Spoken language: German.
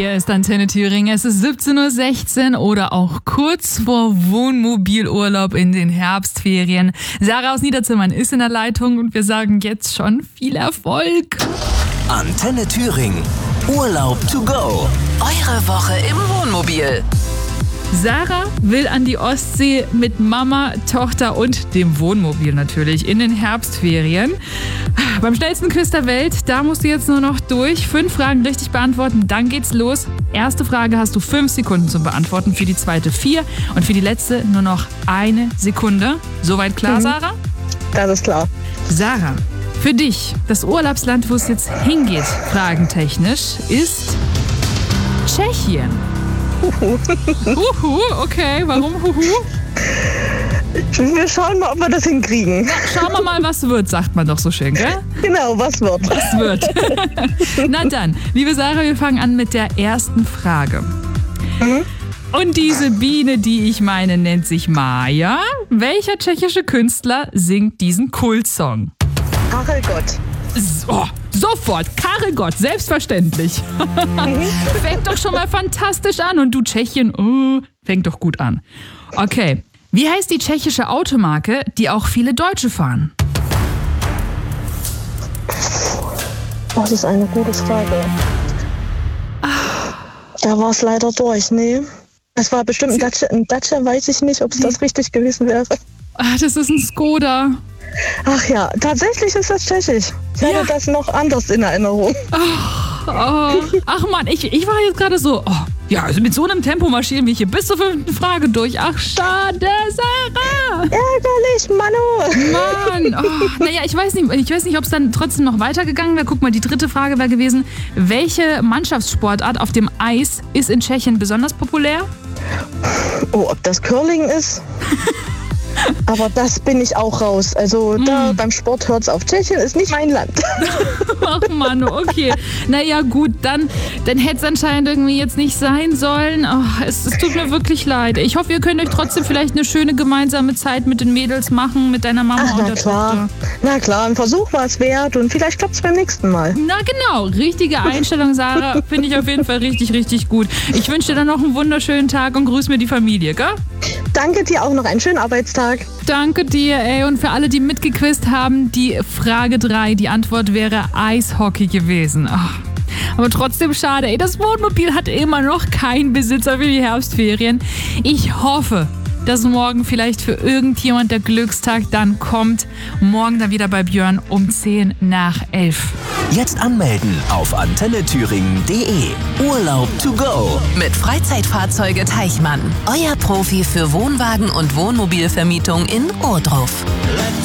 Hier ist Antenne Thüringen. Es ist 17:16 Uhr oder auch kurz vor Wohnmobilurlaub in den Herbstferien. Sarah aus Niederzimmern ist in der Leitung und wir sagen jetzt schon viel Erfolg. Antenne Thüringen. Urlaub to go. Eure Woche im Wohnmobil. Sarah will an die Ostsee mit Mama, Tochter und dem Wohnmobil natürlich in den Herbstferien. Beim schnellsten Quiz der Welt, da musst du jetzt nur noch durch. 5 Fragen richtig beantworten, dann geht's los. Erste Frage hast du 5 Sekunden zum Beantworten, für die zweite 4 und für die letzte nur noch 1 Sekunde. Soweit klar, Sarah? Das ist klar. Sarah, für dich, das Urlaubsland, wo es jetzt hingeht, fragentechnisch, ist Tschechien. Huhu, okay, warum Huhu? Wir schauen mal, ob wir das hinkriegen. Na, schauen wir mal, was wird, sagt man doch so schön, gell? Genau, was wird. Was wird. Na dann, liebe Sarah, wir fangen an mit der ersten Frage. Und diese Biene, die ich meine, nennt sich Maja. Welcher tschechische Künstler singt diesen Kultsong? Karel Gott. So, sofort, Karel Gott, selbstverständlich. Fängt doch schon mal fantastisch an. Und du Tschechien, fängt doch gut an. Okay, wie heißt die tschechische Automarke, die auch viele Deutsche fahren? Das ist eine gute Frage. Da war es leider durch, nee. Es war bestimmt ein Dacia, weiß ich nicht, ob es das richtig gewesen wäre. Ach, das ist ein Skoda. Ach ja, tatsächlich ist das tschechisch. Ich hatte das noch anders in Erinnerung. Ach Mann, ich war jetzt gerade so, ja, also mit so einem Tempo marschieren wir hier bis zur 5. Frage durch. Ach, schade, Sarah. Ärgerlich, Manu. Mann, naja, ich weiß nicht, ob es dann trotzdem noch weitergegangen wäre. Guck mal, die 3. Frage wäre gewesen, welche Mannschaftssportart auf dem Eis ist in Tschechien besonders populär? Oh, ob das Curling ist? Aber das bin ich auch raus. Also da beim Sport hört's auf. Tschechien ist nicht mein Land. Ach Mann, okay. Naja gut, dann hätte es anscheinend irgendwie jetzt nicht sein sollen. Es tut mir wirklich leid. Ich hoffe, ihr könnt euch trotzdem vielleicht eine schöne gemeinsame Zeit mit den Mädels machen, mit deiner Mama und der Tochter. Na klar, ein Versuch war es wert und vielleicht klappt's beim nächsten Mal. Na genau, richtige Einstellung, Sarah. Finde ich auf jeden Fall richtig, richtig gut. Ich wünsche dir dann noch einen wunderschönen Tag und grüß mir die Familie, gell? Danke dir, auch noch einen schönen Arbeitstag. Danke dir, ey. Und für alle, die mitgequizt haben, die Frage 3, die Antwort wäre Eishockey gewesen. Aber trotzdem schade, ey. Das Wohnmobil hat immer noch keinen Besitzer für die Herbstferien. Ich hoffe, dass morgen vielleicht für irgendjemand der Glückstag dann kommt. Morgen dann wieder bei Björn um 10:10. Jetzt anmelden auf antennethüringen.de. Urlaub to go. Mit Freizeitfahrzeuge Teichmann. Euer Profi für Wohnwagen und Wohnmobilvermietung in Ohrdruf.